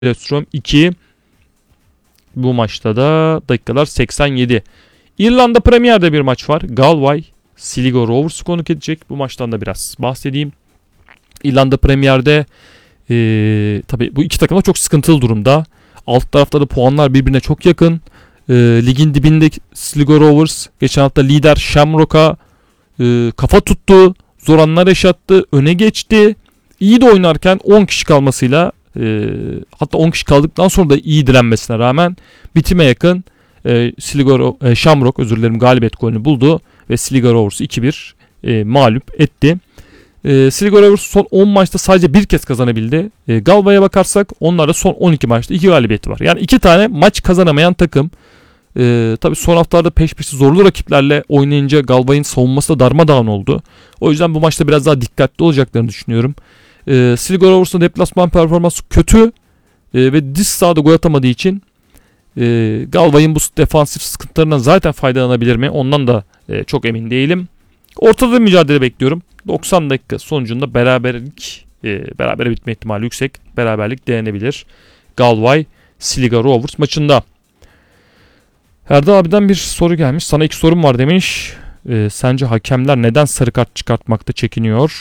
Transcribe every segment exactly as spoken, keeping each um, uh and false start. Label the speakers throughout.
Speaker 1: Lillestrøm iki. Bu maçta da dakikalar seksen yedi. İrlanda Premier'de bir maç var. Galway Sligo Rovers'u konuk edecek. Bu maçtan da biraz bahsedeyim. İrlanda Premier'de ee, tabii bu iki takım da çok sıkıntılı durumda. Alt tarafta da puanlar birbirine çok yakın. E, ligin dibinde Sligo Rovers geçen hafta lider Shamrock'a e, kafa tuttu. Zor anlar yaşattı. Öne geçti. İyi de oynarken on kişi kalmasıyla e, hatta on kişi kaldıktan sonra da iyi direnmesine rağmen bitime yakın e, Sligo e, Shamrock özür dilerim galibiyet golünü buldu ve Sligo Rovers'u iki bir e, mağlup etti. E, Sligo Rovers son on maçta sadece bir kez kazanabildi. E, Galway'a bakarsak onlarda son on iki maçta iki galibiyeti var. Yani iki tane maç kazanamayan takım. E, tabii son haftalarda peş peşe zorlu rakiplerle oynayınca Galway'ın savunması da darmadağın oldu. O yüzden bu maçta biraz daha dikkatli olacaklarını düşünüyorum. E, Sligo Rovers'ın deplasman performansı kötü e, ve dış sahada gol atamadığı için e, Galway'ın bu defansif sıkıntılarından zaten faydalanabilir mi? Ondan da e, çok emin değilim. Ortada mücadele bekliyorum. doksan dakika sonucunda beraberlik e, berabere bitme ihtimali yüksek. Beraberlik denenebilir. Galway Sligo Rovers maçında. Erdal abiden bir soru gelmiş. Sana iki sorum var demiş. E, sence hakemler neden sarı kart çıkartmakta çekiniyor?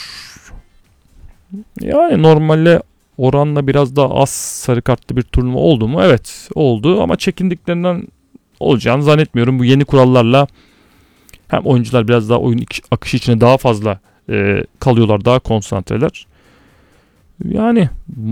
Speaker 1: Yani normalde oranla biraz daha az sarı kartlı bir turnuva oldu mu? Evet oldu ama çekindiklerinden olacağını zannetmiyorum. Bu yeni kurallarla hem oyuncular biraz daha oyun akışı içine daha fazla e, kalıyorlar, daha konsantreler. Yani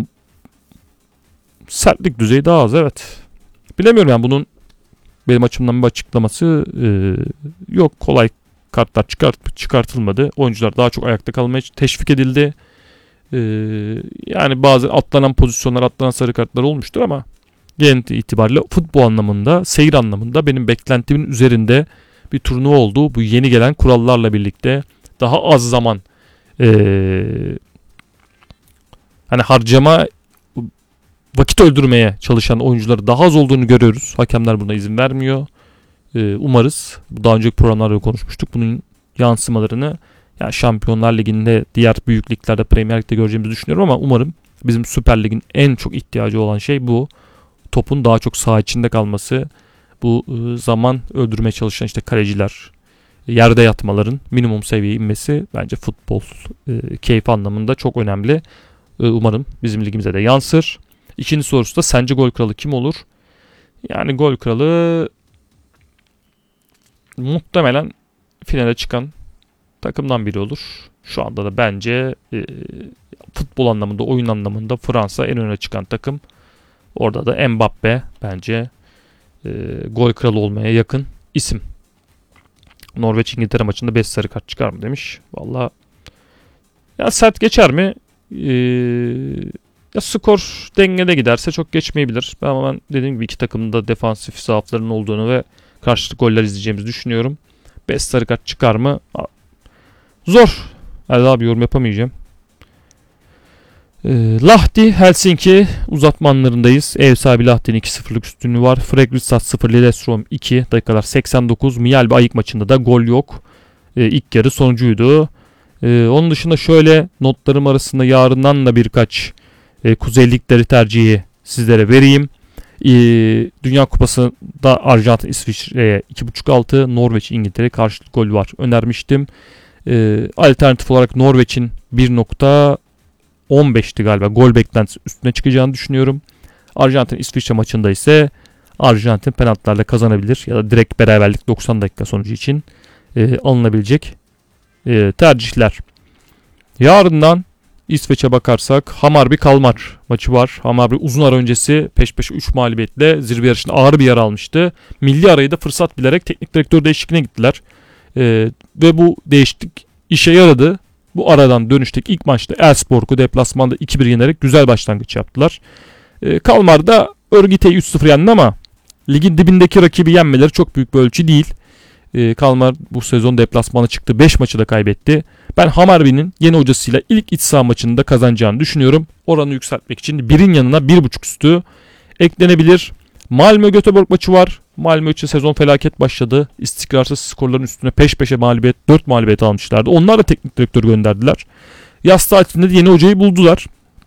Speaker 1: sertlik düzeyi daha az, evet. Bilemiyorum yani bunun benim açımdan bir açıklaması e, yok. Kolay kartlar çıkart, çıkartılmadı. Oyuncular daha çok ayakta kalmaya teşvik edildi. E, yani bazı atlanan pozisyonlar, atlanan sarı kartlar olmuştur ama genel itibariyle futbol anlamında, seyir anlamında benim beklentimin üzerinde bir turnuva oldu. Bu yeni gelen kurallarla birlikte daha az zaman ee, hani harcama, vakit öldürmeye çalışan oyuncuları daha az olduğunu görüyoruz. Hakemler buna izin vermiyor. Ee, umarız daha önceki programlarda konuşmuştuk. Bunun yansımalarını yani Şampiyonlar Ligi'nde, diğer büyük liglerde, Premier Lig'de göreceğimizi düşünüyorum ama umarım bizim Süper Lig'in en çok ihtiyacı olan şey bu. Topun daha çok saha içinde kalması. Bu zaman öldürmeye çalışan işte kaleciler, yerde yatmaların minimum seviyeye inmesi bence futbol e, keyfi anlamında çok önemli. E, umarım bizim ligimize de yansır. İkinci sorusu da sence gol kralı kim olur? Yani gol kralı muhtemelen finale çıkan takımdan biri olur. Şu anda da bence e, futbol anlamında, oyun anlamında Fransa en öne çıkan takım. Orada da Mbappe bence e, gol kralı olmaya yakın isim. Norveç-İngiltere maçında beş sarı kart çıkar mı demiş. Valla ya sert geçer mi? Ee, ya skor dengede giderse çok geçmeyebilir. Ben ama ben dediğim gibi iki takımın da defansif zaaflarının olduğunu ve karşılıklı goller izleyeceğimizi düşünüyorum. beş sarı kart çıkar mı? Zor. Hadi daha bir yorum yapamayacağım. Ee, Lahti Helsinki uzatma anlarındayız. Ev sahibi Lahti'nin iki sıfırlık üstünlüğü var. Fredrikstad sıfır, Lillestrøm iki, dakikalar seksen dokuz. Mjällby Ayık maçında da gol yok. Ee, ilk yarı sonucuydu. Ee, onun dışında şöyle notlarım arasında yarından da birkaç e, Kuzey Ligleri tercihi sizlere vereyim. Ee, Dünya Kupası'nda Arjantin İsviçre'ye iki buçuk altı, Norveç İngiltere karşılıklı gol var önermiştim. Ee, alternatif olarak Norveç'in bir nokta on beşti galiba gol beklentisi üstüne çıkacağını düşünüyorum. Arjantin İsviçre maçında ise Arjantin penaltılarla kazanabilir ya da direkt beraberlik doksan dakika sonucu için e, alınabilecek e, tercihler. Yarından İsveç'e bakarsak Hammarby Kalmar maçı var. Hammarby uzun ara öncesi peş peşe üç mağlubiyetle zirve yarışında ağır bir yara almıştı. Milli arayı da fırsat bilerek teknik direktör değişikliğine gittiler. E, ve bu değişiklik işe yaradı. Bu aradan dönüşteki ilk maçta Elfsborg'u deplasmanda iki bir yenerek güzel başlangıç yaptılar. E, Kalmar'da Örgite'yi üç sıfır yendi ama ligin dibindeki rakibi yenmeleri çok büyük bir ölçü değil. E, Kalmar bu sezon deplasmana çıktı. beş maçı da kaybetti. Ben Hammarby'nin yeni hocasıyla ilk iç saha maçında kazanacağını düşünüyorum. Oranı yükseltmek için birin yanına bir buçuk üstü eklenebilir. Malmö Göteborg maçı var. Malmö için sezon felaket başladı. İstikrarsız skorların üstüne peş peşe mağlubiyet, dört mağlubiyet almışlardı. Onlar da teknik direktör gönderdiler. Yaz tatilinde de yeni hocayı buldular.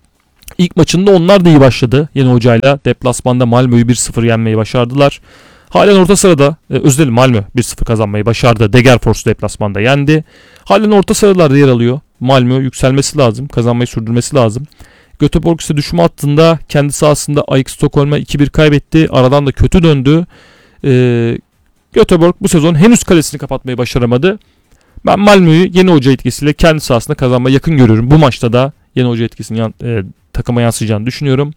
Speaker 1: İlk maçında onlar da iyi başladı. Yeni hocayla deplasmanda Malmö'yü bir sıfır yenmeyi başardılar. Halen orta sırada, e, özür dilerim, Malmö bir sıfır kazanmayı başardı. Degerfors deplasmanda yendi. Halen orta sıralarda yer alıyor. Malmö yükselmesi lazım. Kazanmayı sürdürmesi lazım. Göteborg ise düşme hattında, kendi sahasında A X Stockholm'a iki bir kaybetti. Aradan da kötü döndü. Ee, Göteborg bu sezon henüz kalesini kapatmayı başaramadı. Ben Malmö'yü yeni hoca etkisiyle kendi sahasında kazanmaya yakın görüyorum. Bu maçta da yeni hoca etkisinin yan, e, takıma yansıyacağını düşünüyorum.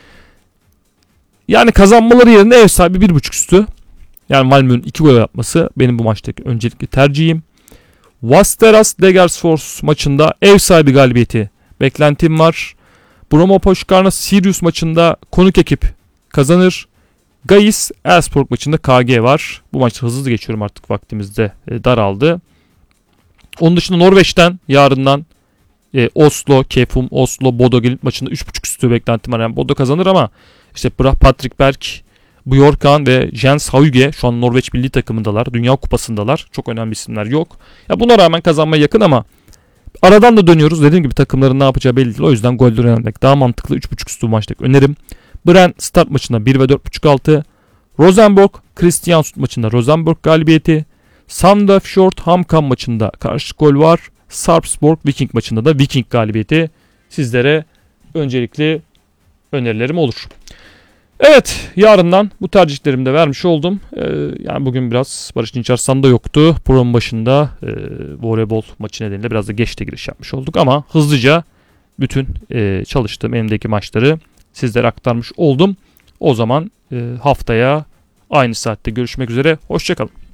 Speaker 1: Yani kazanmaları yerine ev sahibi bir buçuk üstü. Yani Malmö'nün iki gol yapması benim bu maçtaki öncelikli tercihim. Vasteras Degerfors maçında ev sahibi galibiyeti beklentim var. Bromo Poşkarna Sirius maçında konuk ekip kazanır. Gais Elfsborg maçında K G var. Bu maçta hızlı geçiyorum, artık vaktimizde e, daraldı. Onun dışında Norveç'ten yarından e, Oslo, Kefum, Oslo, Bodo Glimt maçında üç buçuk üstü beklentim var. Yani Bodo kazanır ama işte Patrick Berg, Bjorkan ve Jens Hauge şu an Norveç milli takımındalar. Dünya kupasındalar. Çok önemli isimler yok. Ya buna rağmen kazanmaya yakın ama aradan da dönüyoruz. Dediğim gibi takımların ne yapacağı belli değil. O yüzden golleri önermek daha mantıklı. üç buçuk üstü maçtaki önerim. Bren start maçında bir ve dört buçuk altı. Rosenborg Kristiansund maçında Rosenborg galibiyeti. Sandefjord Hamkan maçında karşı gol var. Sarpsborg Viking maçında da Viking galibiyeti sizlere öncelikli önerilerim olur. Evet, yarından bu tercihlerimi de vermiş oldum. Ee, yani bugün biraz Barış Dinçarslan da yoktu. Programın başında e, voleybol maçı nedeniyle biraz da geç de giriş yapmış olduk ama hızlıca bütün e, çalıştığım elimdeki maçları sizlere aktarmış oldum. O zaman e, haftaya aynı saatte görüşmek üzere. Hoşça kalın.